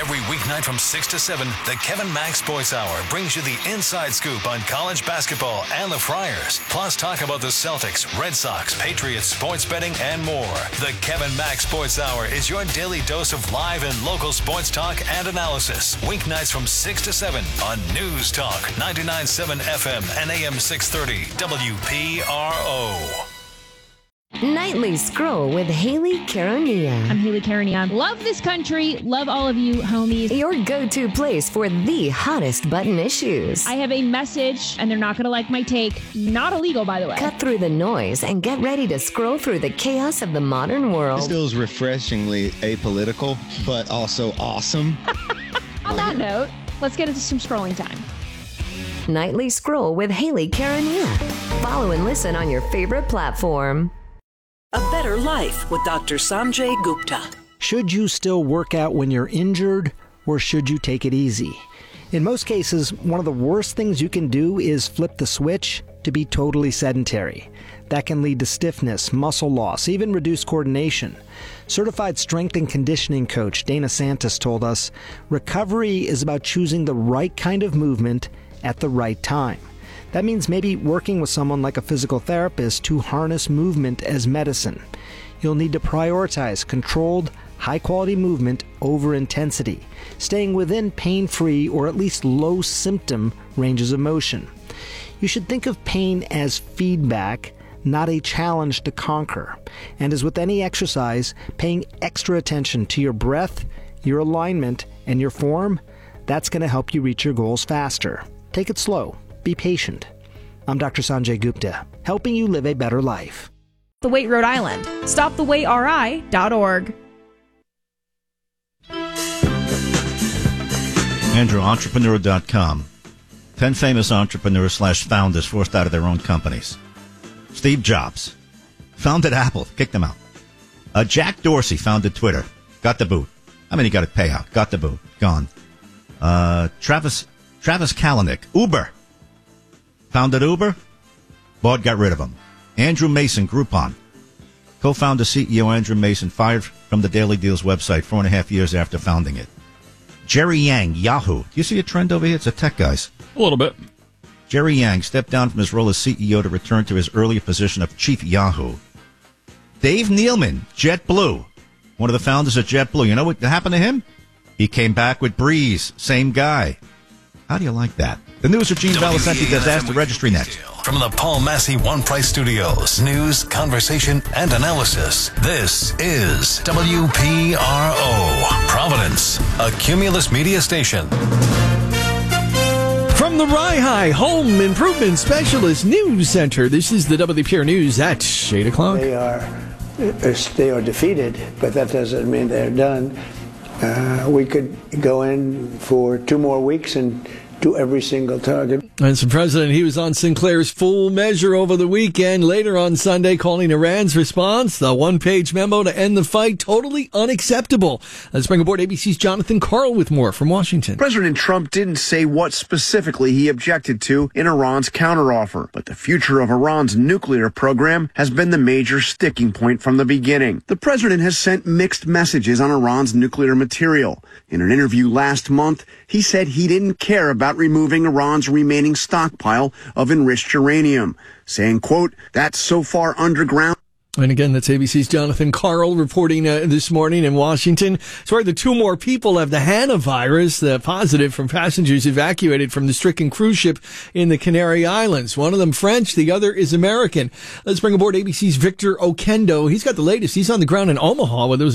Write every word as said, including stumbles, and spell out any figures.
Every weeknight from six to seven, the Kevin Mack Sports Hour brings you the inside scoop on college basketball and the Friars. Plus, talk about the Celtics, Red Sox, Patriots, sports betting, and more. The Kevin Mack Sports Hour is your daily dose of live and local sports talk and analysis. Weeknights from six to seven on News Talk, ninety-nine point seven F M and A M six thirty W P R O. Nightly Scroll with Haley Carania. I'm Haley Carania. Love this country. Love all of you, homies. Your go-to place for the hottest button issues. I have a message, and they're not going to like my take. Not illegal, by the way. Cut through the noise and get ready to scroll through the chaos of the modern world. This feels refreshingly apolitical, but also awesome. On that note, let's get into some scrolling time. Nightly Scroll with Haley Carania. Follow and listen on your favorite platform. A Better Life with Doctor Sanjay Gupta. Should you still work out when you're injured, or should you take it easy? In most cases, one of the worst things you can do is flip the switch to be totally sedentary. That can lead to stiffness, muscle loss, even reduced coordination. Certified strength and conditioning coach Dana Santos told us, recovery is about choosing the right kind of movement at the right time. That means maybe working with someone like a physical therapist to harness movement as medicine. You'll need to prioritize controlled, high-quality movement over intensity, staying within pain-free or at least low-symptom ranges of motion. You should think of pain as feedback, not a challenge to conquer. And as with any exercise, paying extra attention to your breath, your alignment, and your form, that's going to help you reach your goals faster. Take it slow. Be patient. I'm Doctor Sanjay Gupta, helping you live a better life. The Weight Rhode Island. Stop the weight R I dot org. Andrew, entrepreneur dot com. Ten famous entrepreneurs slash founders forced out of their own companies. Steve Jobs founded Apple, kicked them out. Uh, Jack Dorsey founded Twitter, got the boot. I mean, he got a payout, got the boot, gone. Uh, Travis Travis Kalanick, Uber. Founded Uber, board got rid of him. Andrew Mason, Groupon. Co-founder C E O Andrew Mason fired from the Daily Deals website four and a half years after founding it. Jerry Yang, Yahoo. Do you see a trend over here? It's the tech guys. A little bit. Jerry Yang stepped down from his role as C E O to return to his earlier position of chief Yahoo. Dave Nealman, JetBlue. One of the founders of JetBlue. You know what happened to him? He came back with Breeze. Same guy. How do you like that? The news with Gene Valicenti, Disaster Registry next. From the Paul Massey One Price Studios, news, conversation, and analysis. This is W P R O, Providence, a Cumulus media station. From the Rye Home Improvement Specialist News Center, this is the W P R News at eight o'clock. They are, they are defeated, but that doesn't mean they're done. Uh, we could go in for two more weeks and do every single target. And so President, he was on Sinclair's Full Measure over the weekend, later on Sunday, calling Iran's response, the one-page memo to end the fight, totally unacceptable. Let's bring aboard A B C's Jonathan Karl with more from Washington. President Trump didn't say what specifically he objected to in Iran's counteroffer, but the future of Iran's nuclear program has been the major sticking point from the beginning. The president has sent mixed messages on Iran's nuclear material. In an interview last month, he said he didn't care about removing Iran's remaining stockpile of enriched uranium, saying, quote, that's so far underground. And again, that's A B C's Jonathan Karl reporting uh, this morning in Washington. Sorry, the two more people have the Hana virus, the positive from passengers evacuated from the stricken cruise ship in the Canary Islands. One of them French, the other is American. Let's bring aboard A B C's Victor Okendo. He's got the latest. He's on the ground in Omaha, where there was